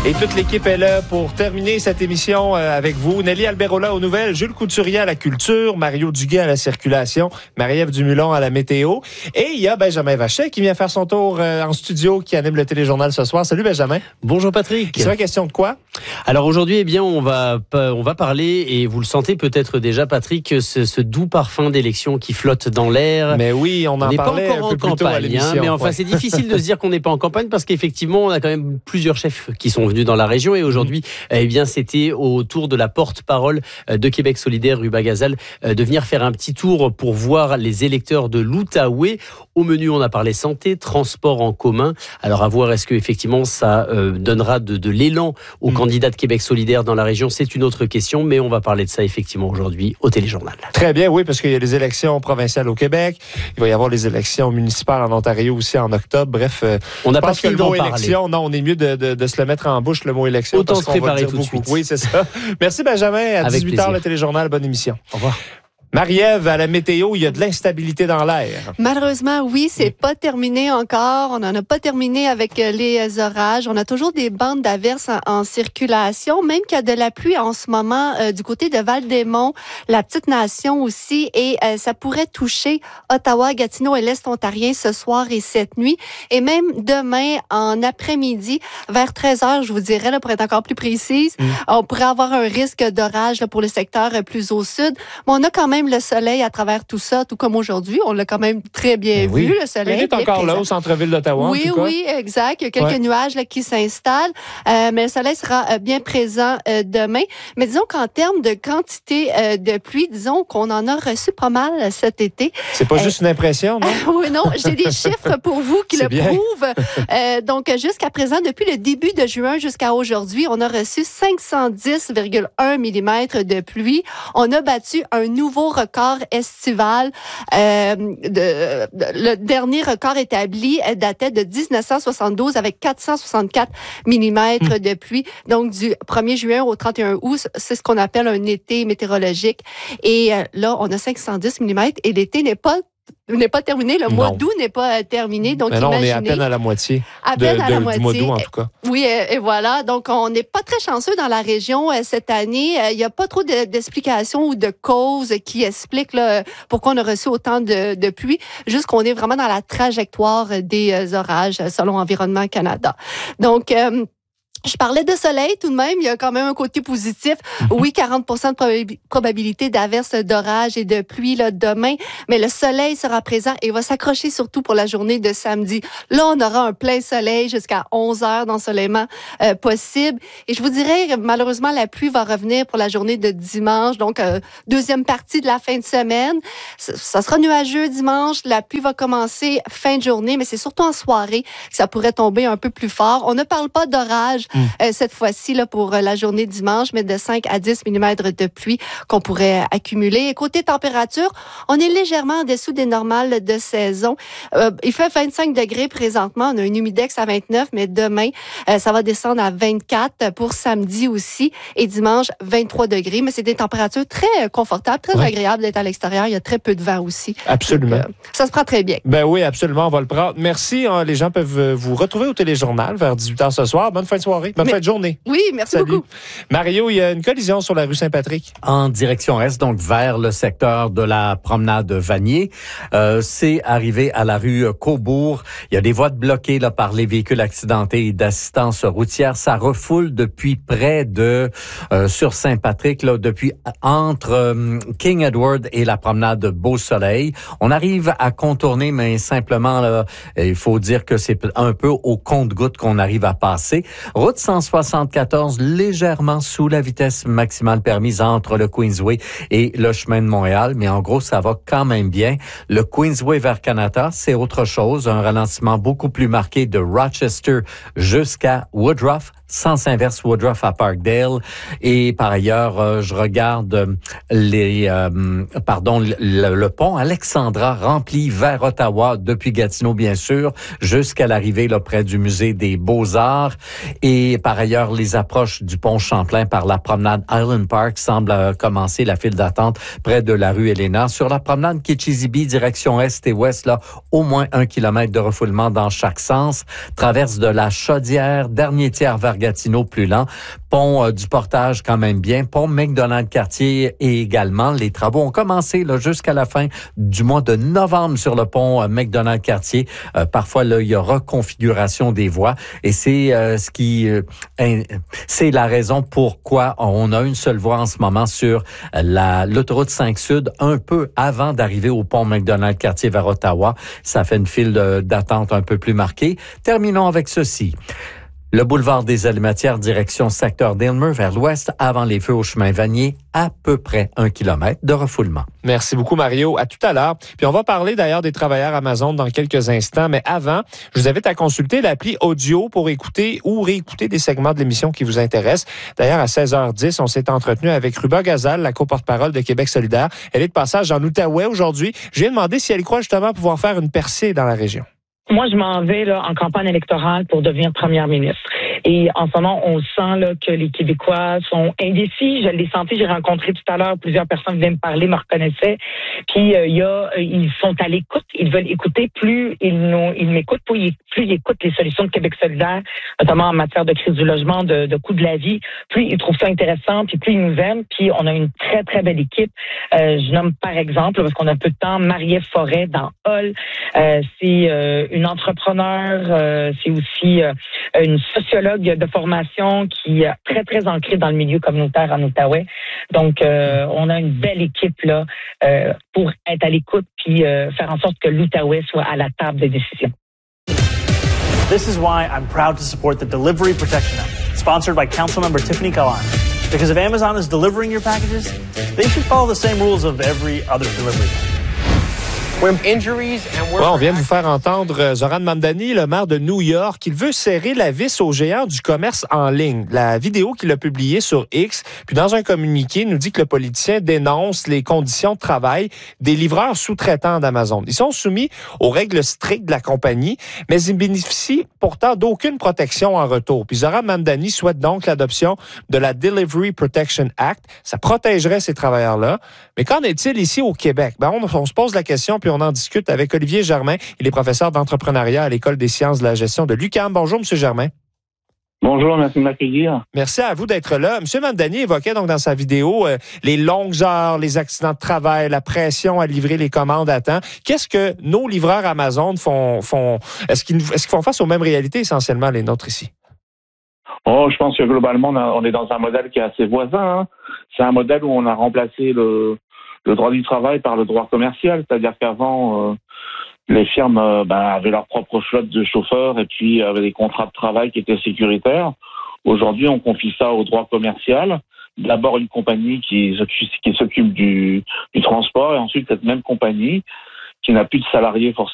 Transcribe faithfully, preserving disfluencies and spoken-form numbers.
Et toute l'équipe est là pour terminer cette émission avec vous. Nelly Alberola aux nouvelles, Jules Couturier à la culture, Mario Duguay à la circulation, Marie-Ève Dumulon à la météo. Et il y a Benjamin Vachet qui vient faire son tour en studio, qui anime le téléjournal ce soir. Salut Benjamin. Bonjour Patrick. C'est une question de quoi? Alors aujourd'hui, eh bien, on va, on va parler, et vous le sentez peut-être déjà Patrick, ce, ce doux parfum d'élection qui flotte dans l'air. Mais oui, on en on parlait pas un encore peu en plus tôt campagne, à l'émission. Hein, mais enfin, ouais. c'est difficile de se dire qu'on n'est pas en campagne parce qu'effectivement, on a quand même plusieurs chefs qui sont venus dans la région et aujourd'hui, mmh. eh bien, c'était au tour de la porte-parole de Québec solidaire, Ruba Gazal, de venir faire un petit tour pour voir les électeurs de l'Outaouais. Au menu, on a parlé santé, transport en commun. Alors, à voir, est-ce que effectivement ça euh, donnera de, de l'élan aux mmh. candidats de Québec solidaire dans la région? C'est une autre question, mais on va parler de ça effectivement aujourd'hui au téléjournal. Très bien, oui, parce qu'il y a les élections provinciales au Québec. Il va y avoir les élections municipales en Ontario aussi en octobre. Bref, on n'a pas fini d'en parler. Élection, non, on est mieux de, de, de se le mettre en bouche, le mot élection. Autant se préparer tout de suite. Oui, c'est ça. Merci Benjamin. À Avec dix-huit heures, plaisir. le téléjournal. Bonne émission. Au revoir. Marie-Ève, à la météo, il y a de l'instabilité dans l'air. Malheureusement, oui, c'est pas terminé encore. On n'en a pas terminé avec les orages. On a toujours des bandes d'averses en, en circulation, même qu'il y a de la pluie en ce moment euh, du côté de Val-des-Monts, la Petite-Nation aussi, et euh, ça pourrait toucher Ottawa, Gatineau et l'Est ontarien ce soir et cette nuit. Et même demain, en après-midi, vers treize heures, je vous dirais, là, pour être encore plus précise, mm. on pourrait avoir un risque d'orage là, pour le secteur plus au sud. Mais on a quand même le soleil à travers tout ça, tout comme aujourd'hui. On l'a quand même très bien oui. vu, le soleil. Il est encore présent. là, au centre-ville d'Ottawa, Oui, en tout cas. oui, exact. Il y a quelques ouais. nuages là, qui s'installent, euh, mais le soleil sera euh, bien présent euh, demain. Mais disons qu'en termes de quantité euh, de pluie, disons qu'on en a reçu pas mal cet été. C'est pas euh, juste une impression, non? oui, non. J'ai des chiffres pour vous qui C'est le bien. prouvent. Euh, donc, jusqu'à présent, depuis le début de juin jusqu'à aujourd'hui, on a reçu cinq cent dix virgule un millimètres de pluie. On a battu un nouveau record estival. Euh, de, de, le dernier record établi datait de dix-neuf cent soixante-douze avec quatre cent soixante-quatre millimètres mmh. de pluie. Donc, du premier juin au trente et un août, c'est ce qu'on appelle un été météorologique. Et euh, là, on a cinq cent dix millimètres et l'été n'est pas n'est pas terminé. Le mois d'août n'est pas terminé. Donc, mais non, imaginez, on est à peine à la moitié. À peine de, à la de, moitié. Du mois d'août, en tout cas. Oui, et, et voilà. Donc, on n'est pas très chanceux dans la région euh, cette année. Il euh, n'y a pas trop de, d'explications ou de causes qui expliquent là, pourquoi on a reçu autant de, de pluie. Juste qu'on est vraiment dans la trajectoire des euh, orages selon Environnement Canada. Donc, euh, je parlais de soleil tout de même, il y a quand même un côté positif. Oui, quarante pour cent de probab- probabilité d'averse, d'orage et de pluie là, demain, mais le soleil sera présent et va s'accrocher surtout pour la journée de samedi. Là, on aura un plein soleil jusqu'à onze heures d'ensoleillement euh, possible. Et je vous dirais, malheureusement, la pluie va revenir pour la journée de dimanche, donc euh, deuxième partie de la fin de semaine. Ça, ça sera nuageux dimanche, la pluie va commencer fin de journée, mais c'est surtout en soirée que ça pourrait tomber un peu plus fort. On ne parle pas d'orage Mmh. Euh, cette fois-ci là pour euh, la journée de dimanche, mais de cinq à dix millimètres de pluie qu'on pourrait accumuler. Et côté température, on est légèrement en dessous des normales de saison. Euh, il fait vingt-cinq degrés présentement. On a un humidex à vingt-neuf, mais demain, euh, ça va descendre à vingt-quatre pour samedi aussi. Et dimanche, vingt-trois degrés. Mais c'est des températures très confortables, très ouais. agréables d'être à l'extérieur. Il y a très peu de vent aussi. Absolument. Donc, euh, ça se prend très bien. Ben oui, absolument. On va le prendre. Merci. Hein, les gens peuvent vous retrouver au téléjournal vers dix-huit heures ce soir. Bonne fin de soirée. Bonne Mais, fin de journée. Oui, merci Salut. beaucoup. Mario, il y a une collision sur la rue Saint-Patrick. En direction est, donc vers le secteur de la promenade Vanier. Euh, c'est arrivé à la rue Cobourg. Il y a des voies bloquées là, par les véhicules accidentés et d'assistance routière. Ça refoule depuis près de, euh, sur Saint-Patrick, là, depuis entre euh, King Edward et la promenade Beau-Soleil. On arrive à contourner, mais simplement, là, il faut dire que c'est un peu au compte-gouttes qu'on arrive à passer. Route cent soixante-quatorze, légèrement sous la vitesse maximale permise entre le Queensway et le chemin de Montréal, mais en gros, ça va quand même bien. Le Queensway vers Canada, c'est autre chose, un ralentissement beaucoup plus marqué de Rochester jusqu'à Woodruff, sens inverse Woodruff à Parkdale. Et par ailleurs, euh, je regarde les, euh, pardon, le, le pont Alexandra rempli vers Ottawa depuis Gatineau, bien sûr, jusqu'à l'arrivée là près du musée des Beaux-Arts. Et Et par ailleurs, les approches du pont Champlain par la promenade Island Park semblent commencer. La file d'attente près de la rue Elena. Sur la promenade Kichizibi, direction est et ouest, là, au moins un kilomètre de refoulement dans chaque sens. Traverse de la Chaudière, dernier tiers vers Gatineau, plus lent. Pont euh, du Portage, quand même bien. Pont McDonald-Cartier et également. Les travaux ont commencé là, jusqu'à la fin du mois de novembre sur le pont euh, McDonald-Cartier. Euh, parfois, là, il y a reconfiguration des voies et c'est euh, ce qui, euh, c'est la raison pourquoi on a une seule voie en ce moment sur la l'autoroute cinq Sud, un peu avant d'arriver au pont McDonald-Cartier vers Ottawa. Ça fait une file d'attente un peu plus marquée. Terminons avec ceci. Le boulevard des Alimentières, direction secteur d'Aylmer vers l'ouest, avant les feux au chemin Vanier, à peu près un kilomètre de refoulement. Merci beaucoup, Mario. À tout à l'heure. Puis on va parler d'ailleurs des travailleurs Amazon dans quelques instants. Mais avant, je vous invite à consulter l'appli audio pour écouter ou réécouter des segments de l'émission qui vous intéressent. D'ailleurs, à seize heures dix, on s'est entretenu avec Ruba Gazal, la co-porte-parole de Québec solidaire. Elle est de passage en Outaouais aujourd'hui. Je lui ai demandé si elle croit justement pouvoir faire une percée dans la région. Moi, je m'en vais là, en campagne électorale pour devenir première ministre. Et en ce moment, on sent là, que les Québécois sont indécis. Je l'ai senti, j'ai rencontré tout à l'heure plusieurs personnes qui venaient me parler, me reconnaissaient. Puis il euh, y a, ils sont à l'écoute, ils veulent écouter. Plus ils nous, ils m'écoutent, plus ils, plus ils écoutent les solutions de Québec solidaire, notamment en matière de crise du logement, de, de coût de la vie. Plus ils trouvent ça intéressant, puis plus ils nous aiment. Puis on a une très très belle équipe. Euh, je nomme par exemple, parce qu'on a peu de temps, Marie-Ève Forêt dans Hall. Euh, c'est euh, une entrepreneur, euh, c'est aussi euh, une sociologue de formation qui est très, très ancrée dans le milieu communautaire en Outaouais. Donc, euh, on a une belle équipe là euh, pour être à l'écoute puis euh, faire en sorte que l'Outaouais soit à la table des décisions. This is why I'm proud to support the Delivery Protection Act, sponsored by Councilmember Tiffany Kalan. Because if Amazon is delivering your packages, they should follow the same rules of every other delivery. Ouais, on vient de vous faire entendre Zoran Mamdani, le maire de New York. Il veut serrer la vis aux géants du commerce en ligne. La vidéo qu'il a publiée sur X, puis dans un communiqué, nous dit que le politicien dénonce les conditions de travail des livreurs sous-traitants d'Amazon. Ils sont soumis aux règles strictes de la compagnie, mais ils bénéficient pourtant d'aucune protection en retour. Puis Zoran Mamdani souhaite donc l'adoption de la Delivery Protection Act. Ça protégerait ces travailleurs-là. Mais qu'en est-il ici au Québec? Ben, on, on se pose la question, puis on en discute avec Olivier Germain. Il est professeur d'entrepreneuriat à l'École des sciences de la gestion de l'U Q A M. Bonjour, M. Germain. Bonjour, merci de m'accueillir. Merci à vous d'être là. M. Mamdani évoquait donc dans sa vidéo euh, les longues heures, les accidents de travail, la pression à livrer les commandes à temps. Qu'est-ce que nos livreurs Amazon font? font est-ce qu'ils, est-ce qu'ils font face aux mêmes réalités essentiellement les nôtres ici? Oh, je pense que globalement, on est dans un modèle qui est assez voisin. Hein. C'est un modèle où on a remplacé le, le droit du travail par le droit commercial. C'est-à-dire qu'avant, euh, les firmes euh, ben, avaient leur propre flotte de chauffeurs et puis avaient des contrats de travail qui étaient sécuritaires. Aujourd'hui, on confie ça au droit commercial. D'abord, une compagnie qui s'occupe, qui s'occupe du, du transport et ensuite, cette même compagnie qui n'a plus de salariés forcément